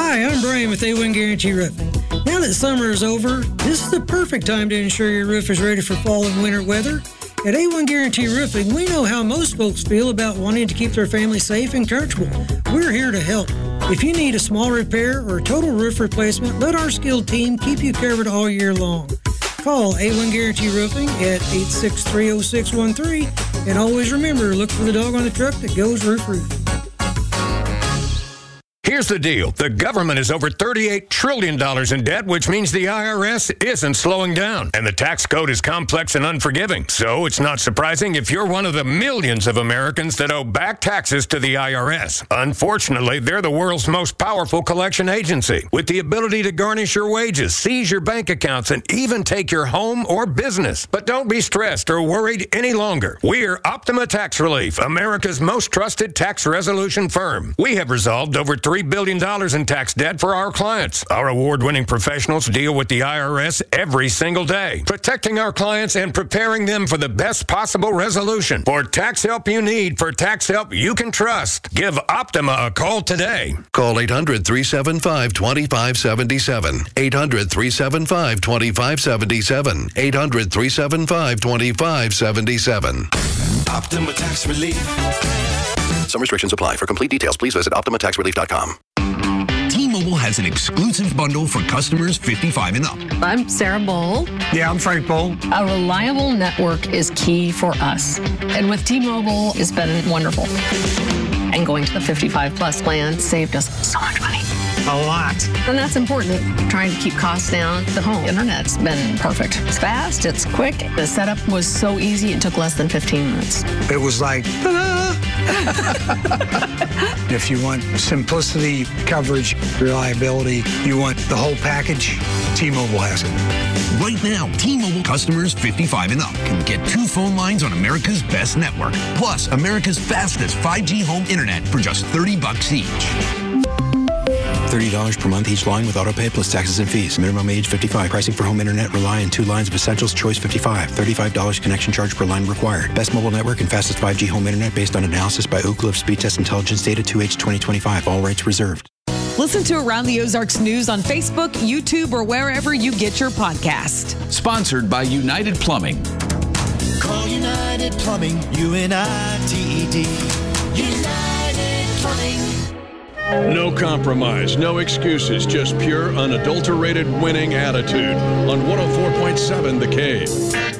Hi, I'm Brian with A1 Guarantee Roofing. Now that summer is over, this is the perfect time to ensure your roof is ready for fall and winter weather. At A1 Guarantee Roofing, we know how most folks feel about wanting to keep their family safe and comfortable. We're here to help. If you need a small repair or a total roof replacement, let our skilled team keep you covered all year long. Call A1 Guarantee Roofing at 863-0613, and always remember, look for the dog on the truck that goes roof. Here's the deal. The government is over $38 trillion in debt, which means the IRS isn't slowing down. And the tax code is complex and unforgiving. So it's not surprising if you're one of the millions of Americans that owe back taxes to the IRS. Unfortunately, they're the world's most powerful collection agency, with the ability to garnish your wages, seize your bank accounts, and even take your home or business. But don't be stressed or worried any longer. We're Optima Tax Relief, America's most trusted tax resolution firm. We have resolved over $3 billion in tax debt for our clients. Our award-winning professionals deal with the IRS every single day, protecting our clients and preparing them for the best possible resolution. For tax help you need, for tax help you can trust, give Optima a call today. Call 800-375-2577. 800-375-2577. 800-375-2577. Optima Tax Relief. Some restrictions apply. For complete details, please visit OptimaTaxRelief.com. T-Mobile has an exclusive bundle for customers 55 and up. I'm Sarah Bowl. Yeah, I'm Frank Bowl. A reliable network is key for us. And with T-Mobile, it's been wonderful. And going to the 55 plus plan saved us so much money. A lot. And that's important. Trying to keep costs down. The home internet's been perfect. It's fast, it's quick. The setup was so easy, it took less than 15 minutes. It was like, ta-da! If you want simplicity, coverage, reliability, you want the whole package, T-Mobile has it. Right now, T-Mobile customers 55 and up can get 2 phone lines on America's best network, plus America's fastest 5G home internet for just $30 each. $30 per month each line with autopay plus taxes and fees. Minimum age 55. Pricing for home internet rely on 2 lines of Essentials Choice 55. $35 connection charge per line required. Best mobile network and fastest 5G home internet based on analysis by Ookla of Speed Test Intelligence data 2H 2025. All rights reserved. Listen to Around the Ozarks News on Facebook, YouTube, or wherever you get your podcast. Sponsored by United Plumbing. Call United Plumbing, UNITED. United Plumbing. No compromise, no excuses, just pure, unadulterated winning attitude on 104.7 The Cave.